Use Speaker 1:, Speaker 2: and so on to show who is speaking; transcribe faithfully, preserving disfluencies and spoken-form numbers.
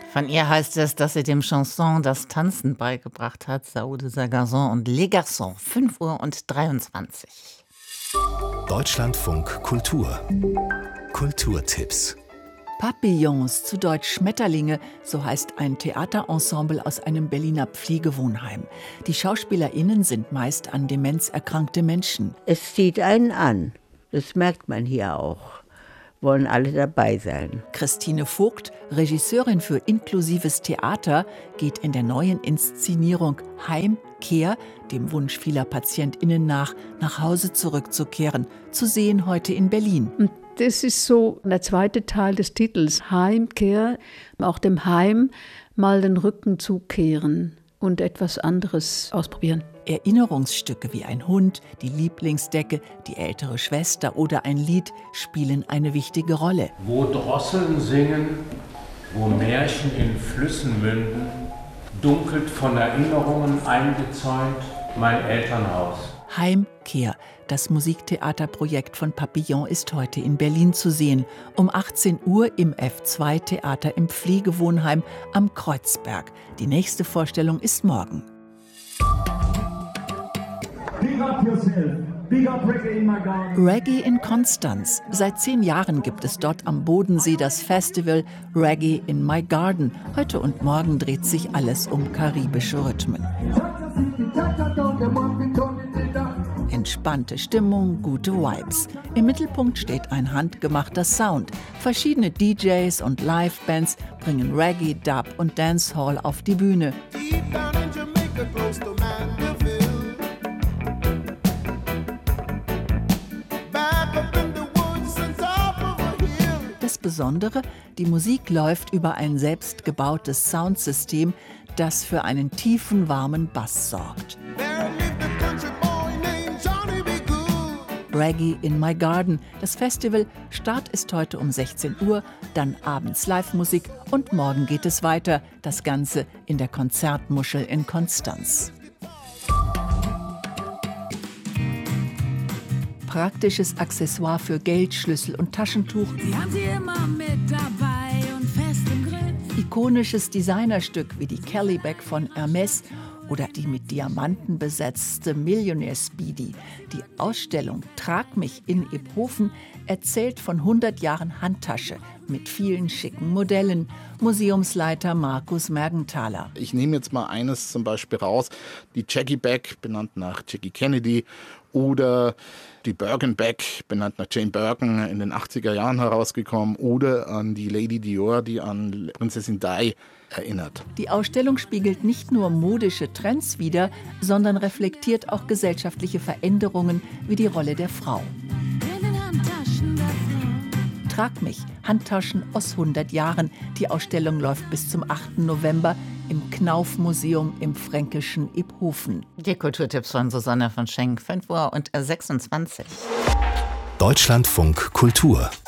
Speaker 1: Von ihr heißt es, dass sie dem Chanson das Tanzen beigebracht hat. Saoud Sargazon und Les Garçons. fünf Uhr und dreiundzwanzig.
Speaker 2: Deutschlandfunk Kultur. Kulturtipps.
Speaker 3: Papillons, zu Deutsch Schmetterlinge, so heißt ein Theaterensemble aus einem Berliner Pflegewohnheim. Die SchauspielerInnen sind meist an Demenz erkrankte Menschen.
Speaker 4: Es zieht einen an, das merkt man hier auch. Wollen alle dabei sein.
Speaker 3: Christine Vogt, Regisseurin für inklusives Theater, geht in der neuen Inszenierung Heimkehr dem Wunsch vieler PatientInnen nach, nach Hause zurückzukehren, zu sehen heute in Berlin.
Speaker 5: Und das ist so der zweite Teil des Titels, Heimkehr, auch dem Heim mal den Rücken zukehren und etwas anderes ausprobieren.
Speaker 3: Erinnerungsstücke wie ein Hund, die Lieblingsdecke, die ältere Schwester oder ein Lied spielen eine wichtige Rolle.
Speaker 6: Wo Drosseln singen, wo Märchen in Flüssen münden, dunkelt von Erinnerungen eingezäunt mein Elternhaus.
Speaker 3: Heimkehr, das Musiktheaterprojekt von Papillon, ist heute in Berlin zu sehen. Um achtzehn Uhr im F zwei Theater im Pflegewohnheim am Kreuzberg. Die nächste Vorstellung ist morgen.
Speaker 7: Big up yourself. Big up Reggae in my garden.
Speaker 3: Reggae in Konstanz. Seit zehn Jahren gibt es dort am Bodensee das Festival Reggae in my Garden. Heute und morgen dreht sich alles um karibische Rhythmen. Entspannte Stimmung, gute Vibes. Im Mittelpunkt steht ein handgemachter Sound. Verschiedene D Js und Livebands bringen Reggae, Dub und Dancehall auf die Bühne. Das Besondere, die Musik läuft über ein selbstgebautes Soundsystem, das für einen tiefen, warmen Bass sorgt. Reggae in my Garden. Das Festival, Start ist heute um sechzehn Uhr, dann abends Live-Musik und morgen geht es weiter. Das Ganze in der Konzertmuschel in Konstanz. Praktisches Accessoire für Geld, Schlüssel und Taschentuch.
Speaker 8: Sie haben sie immer mit dabei und fest im Griff.
Speaker 3: Ikonisches Designerstück wie die Kelly Bag von Hermes oder die mit Diamanten besetzte Millionaire Speedy. Die Ausstellung Trag mich in Iphofen erzählt von hundert Jahren Handtasche mit vielen schicken Modellen. Museumsleiter Markus Mergenthaler.
Speaker 9: Ich nehme jetzt mal eines zum Beispiel raus, die Jackie Bag, benannt nach Jackie Kennedy, oder die Birkin Bag, benannt nach Jane Birkin, in den achtziger Jahren herausgekommen, oder an die Lady Dior, die an Prinzessin Di erinnert.
Speaker 3: Die Ausstellung spiegelt nicht nur modische Trends wider, sondern reflektiert auch gesellschaftliche Veränderungen wie die Rolle der Frau. Trag mich, Handtaschen aus hundert Jahren. Die Ausstellung läuft bis zum achten November im Knauf-Museum im fränkischen Iphofen.
Speaker 1: Die Kulturtipps von Susanne von Schenk, fünf Uhr und sechsundzwanzig.
Speaker 2: Deutschlandfunk Kultur.